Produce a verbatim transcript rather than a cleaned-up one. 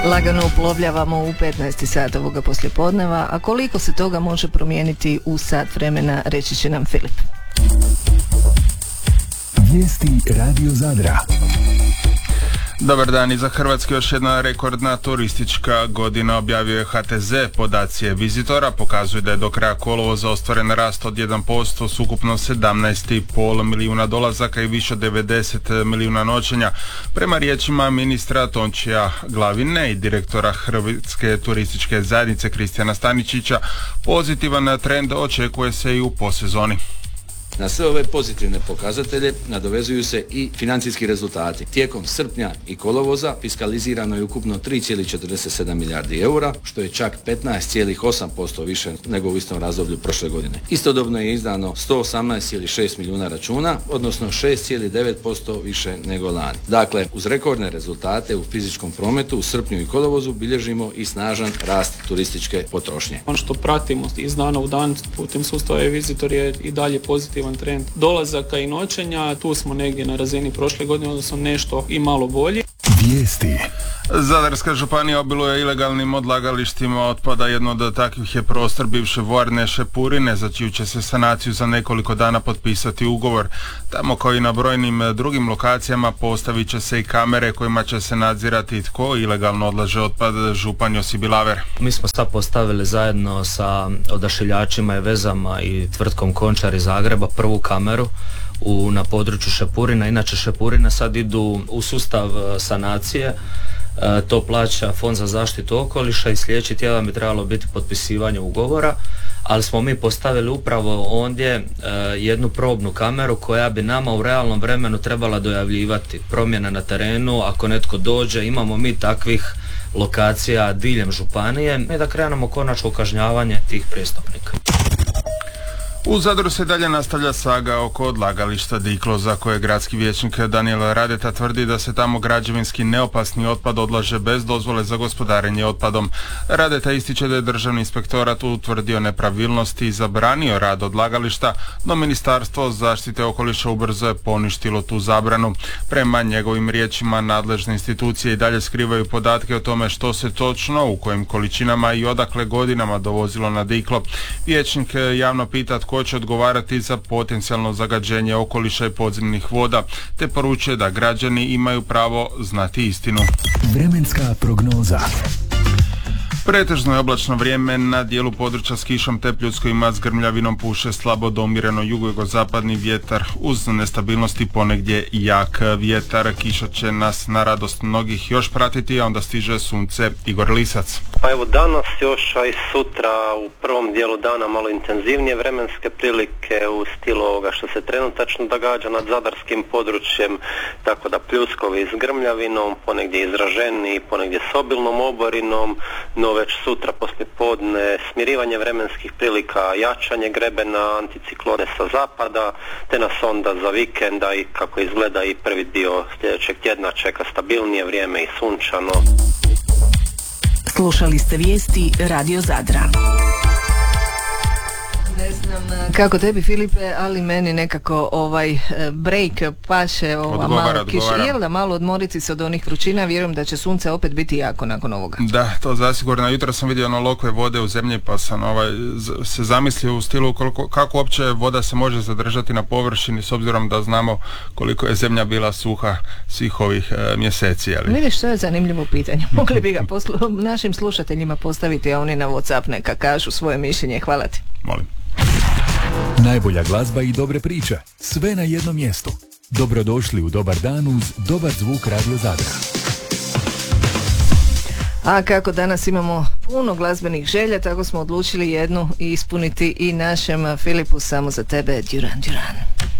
Lagano uplovljavamo u petnaesti sat ovoga poslijepodneva, a koliko se toga može promijeniti u sat vremena, reći će nam Filip. Vijesti Radio Zadra. Dobar dan, i za Hrvatske još jedna rekordna turistička godina, objavio je H T Z. Podaci vizitora pokazuju da je do kraja kolovoza ostvaren rast od jedan posto s ukupno sedamnaest i pol milijuna dolazaka i više od devedeset milijuna noćenja. Prema riječima ministra Tončija Glavine i direktora Hrvatske turističke zajednice Kristijana Staničića, pozitivan trend očekuje se i u posezoni. Na sve ove pozitivne pokazatelje nadovezuju se i financijski rezultati. Tijekom srpnja i kolovoza fiskalizirano je ukupno tri zarez četrdeset sedam milijardi eura, što je čak petnaest zarez osam posto više nego u istom razdoblju prošle godine. Istodobno je izdano sto osamnaest zarez šest milijuna računa, odnosno šest zarez devet posto više nego lani. Dakle, uz rekordne rezultate u fizičkom prometu u srpnju i kolovozu bilježimo i snažan rast turističke potrošnje. Ono što pratimo iz dana u dan putem sustava e-Visitor je i dalje pozitivan trend dolazaka i noćenja. Tu smo negdje na razini prošle godine, odnosno nešto i malo bolji. Vijesti. Zadarska županija obiluje ilegalnim odlagalištima otpada. Jedno od takvih je prostor bivše vojarne Šepurine, za čiju će se sanaciju za nekoliko dana potpisati ugovor. Tamo, kao i na brojnim drugim lokacijama, postavit će se i kamere kojima će se nadzirati tko ilegalno odlaže otpad. Župan Josip Bilaver. Mi smo sad postavili zajedno sa odašiljačima i vezama i tvrtkom Končar iz Zagreba prvu kameru u, na području Šepurina. Inače, Šepurine sad idu u sustav sanacije, e, to plaća Fond za zaštitu okoliša i sljedeći tjedan bi trebalo biti potpisivanje ugovora, ali smo mi postavili upravo ondje e, jednu probnu kameru koja bi nama u realnom vremenu trebala dojavljivati promjene na terenu. Ako netko dođe, imamo mi takvih lokacija diljem županije, i da krenemo konačno kažnjavanje tih prijestupnika. U Zadru se dalje nastavlja saga oko odlagališta Diklo, za koje gradski vijećnik Danijel Radeta tvrdi da se tamo građevinski neopasni otpad odlaže bez dozvole za gospodarenje otpadom. Radeta ističe da je Državni inspektorat utvrdio nepravilnosti i zabranio rad odlagališta, no Ministarstvo zaštite okoliša ubrzo je poništilo tu zabranu. Prema njegovim riječima, nadležne institucije i dalje skrivaju podatke o tome što se točno, u kojim količinama i odakle godinama dovozilo na Diklo. Vijećnik javno pita tko će odgovarati za potencijalno zagađenje okoliša i podzemnih voda, te poručuje da građani imaju pravo znati istinu. Vremenska prognoza. Pretežno je oblačno vrijeme, na dijelu područja s kišom te pljuskojima, s grmljavinom puše slabo do umjereno jugozapadni vjetar uz nestabilnosti, ponegdje jak vjetar. Kiša će nas na radost mnogih još pratiti, a onda stiže sunce. Igor Lisac. Pa evo danas još, a i sutra u prvom dijelu dana malo intenzivnije vremenske prilike u stilu ovoga što se trenutačno događa nad zadarskim područjem, tako da pljuskovi s grmljavinom, ponegdje izraženi, ponegdje s obilnom oborinom, no već sutra poslijepodne smirivanje vremenskih prilika, jačanje grebena, anticiklone sa zapada, te nas onda za vikenda i kako izgleda i prvi dio sljedećeg tjedna čeka stabilnije vrijeme i sunčano. Slušali ste vijesti Radio Zadra. Ne znam kako tebi, Filipe, ali meni nekako ovaj break paše, ova odgovara, malo kiša. Jel da, malo odmoriti se od onih vrućina, vjerujem da će sunce opet biti jako nakon ovoga. Da, to zasigurno. Jutro sam vidio ono lokve vode u zemlji, pa sam ovaj, se zamislio u stilu koliko, kako uopće voda se može zadržati na površini, s obzirom da znamo koliko je zemlja bila suha svih ovih e, mjeseci. Ali... Vidiš, što je zanimljivo pitanje. Mogli bi ga poslu... našim slušateljima postaviti, a oni na WhatsApp neka kažu svoje mišljenje. Hvala ti. Molim. Najbolja glazba i dobre priče, sve na jednom mjestu. Dobrodošli u Dobar dan uz dobar zvuk Radio Zadra. A kako danas imamo puno glazbenih želja, tako smo odlučili jednu ispuniti i našem Filipu. Samo za tebe, Duran Duran.